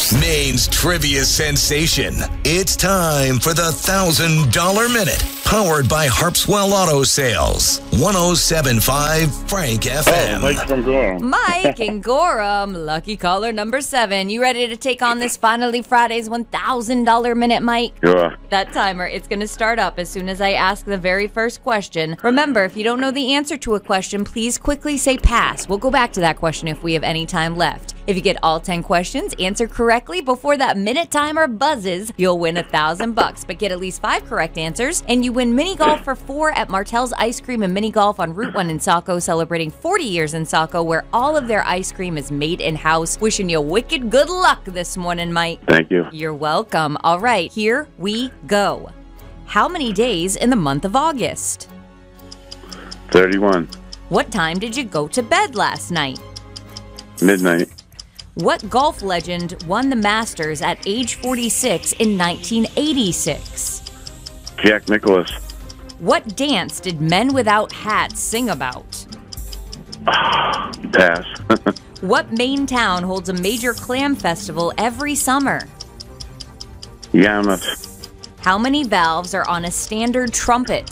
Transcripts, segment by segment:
Maine's trivia sensation. It's time for the $1,000 Minute. Powered by Harpswell Auto Sales. 107.5 Frank FM. Mike from Gorham. Mike in Gorham, lucky caller number 7. You ready to take on this Finally Friday's $1,000 Minute, Mike? Sure. That timer, it's going to start up as soon as I ask the very first question. Remember, if you don't know the answer to a question, please quickly say pass. We'll go back to that question if we have any time left. If you get all 10 questions, answer correctly before that minute timer buzzes, you'll win $1,000. But get at least 5 correct answers, and you win mini golf for 4 at Martell's Ice Cream and Mini Golf on Route 1 in Saco, celebrating 40 years in Saco, where all of their ice cream is made in-house. Wishing you wicked good luck this morning, Mike. Thank you. You're welcome. All right, here we go. How many days in the month of August? 31. What time did you go to bed last night? Midnight. What golf legend won the Masters at age 46 in 1986? Jack Nicklaus. What dance did men without hats sing about? Pass. What Maine town holds a major clam festival every summer? Yarmouth. How many valves are on a standard trumpet?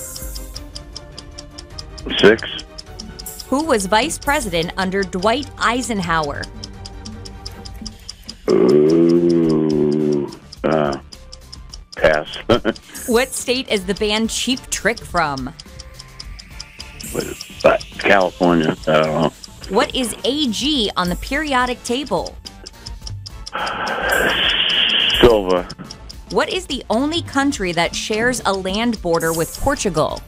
6. Who was vice president under Dwight Eisenhower? Ooh. Pass. What state is the band Cheap Trick from? California. I don't know. What is AG on the periodic table? Silver. What is the only country that shares a land border with Portugal?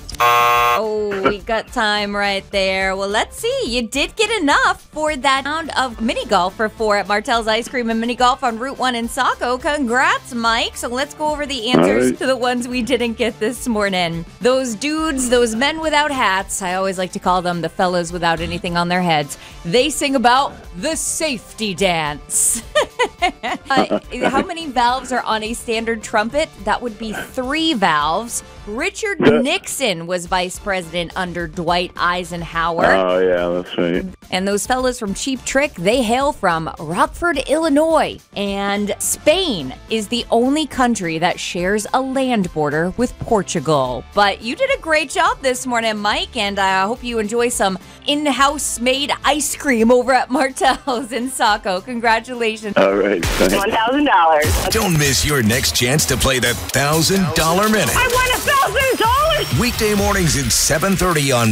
Oh, we got time right there. Well, let's see. You did get enough for that round of mini golf for 4 at Martell's Ice Cream and Mini Golf on Route 1 in Saco. Congrats, Mike. So let's go over the answers to the ones we didn't get this morning. Those dudes, those men without hats, I always like to call them the fellas without anything on their heads. They sing about the safety dance. How many valves are on a standard trumpet? That would be 3 valves. Richard Nixon was vice president under Dwight Eisenhower. Oh, yeah, that's right. And those fellas from Cheap Trick, they hail from Rockford, Illinois. And Spain is the only country that shares a land border with Portugal. But you did a great job this morning, Mike, and I hope you enjoy some in-house made ice cream over at Martell's in Saco. Congratulations. All right, thanks. $1,000. Don't miss your next chance to play the $1,000 Minute. I won $1,000. Weekday mornings at 7:30 on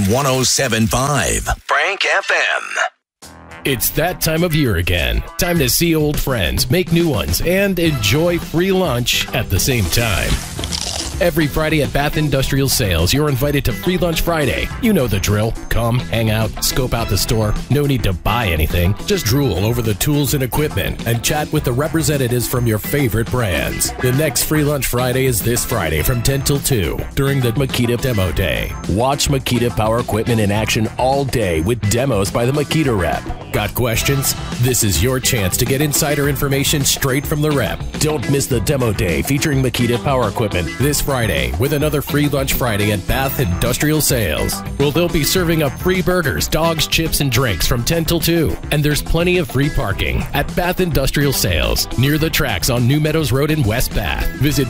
107.5 Frank FM. It's that time of year again. Time to see old friends, make new ones, and enjoy free lunch at the same time. Every Friday at Bath Industrial Sales, you're invited to Free Lunch Friday. You know the drill. Come, hang out, scope out the store. No need to buy anything. Just drool over the tools and equipment and chat with the representatives from your favorite brands. The next Free Lunch Friday is this Friday from 10 till 2 during the Makita Demo Day. Watch Makita Power Equipment in action all day with demos by the Makita rep. Got questions? This is your chance to get insider information straight from the rep. Don't miss the Demo Day featuring Makita Power Equipment this Friday with another Free Lunch Friday at Bath Industrial Sales. Well, they'll be serving up free burgers, dogs, chips, and drinks from 10 till 2. And there's plenty of free parking at Bath Industrial Sales near the tracks on New Meadows Road in West Bath. Visit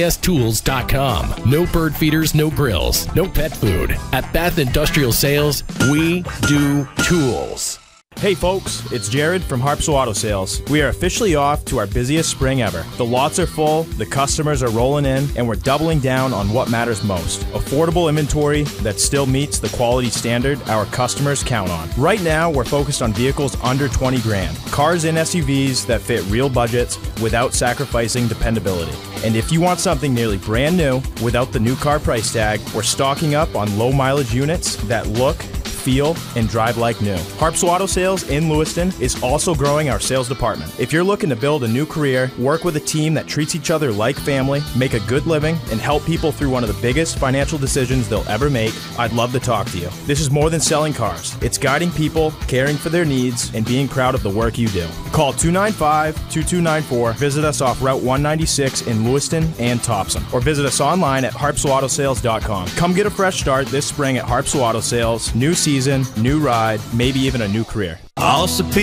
BIStools.com. No bird feeders, no grills, no pet food. At Bath Industrial Sales, we do tools. Hey folks, it's Jared from Harpswell Auto Sales. We are officially off to our busiest spring ever. The lots are full, the customers are rolling in, and we're doubling down on what matters most. Affordable inventory that still meets the quality standard our customers count on. Right now, we're focused on vehicles under 20 grand. Cars and SUVs that fit real budgets without sacrificing dependability. And if you want something nearly brand new without the new car price tag, we're stocking up on low mileage units that look, feel, and drive like new. Harpswell Auto Sales in Lewiston is also growing our sales department. If you're looking to build a new career, work with a team that treats each other like family, make a good living, and help people through one of the biggest financial decisions they'll ever make, I'd love to talk to you. This is more than selling cars. It's guiding people, caring for their needs, and being proud of the work you do. Call 295-2294. Visit us off Route 196 in Lewiston and Thompson. Or visit us online at harpswellautosales.com. Come get a fresh start this spring at Harpswell Auto Sales. New season, new ride, maybe even a new career. Also,